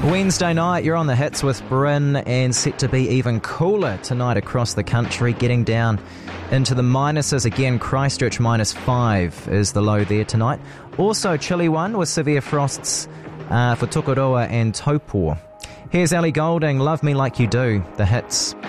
Wednesday night, you're on the hits with Bryn, and set to be even cooler tonight across the country, getting down into the minuses again. Christchurch -5 is the low there tonight. Also chilly one with severe frosts for Tokoroa and Taupō. Here's Ellie Goulding, Love Me Like You Do, the hits.